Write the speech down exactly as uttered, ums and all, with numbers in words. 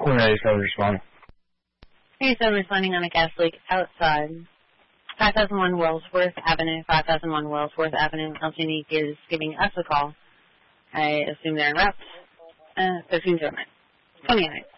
We're ready to respond. Hey, so I'm responding on a gas leak outside. five thousand one Wellsworth Avenue, five thousand one Wellsworth Avenue. L G N is giving us a call. I assume they're en route. Uh, thirteen oh nine. twenty-nine.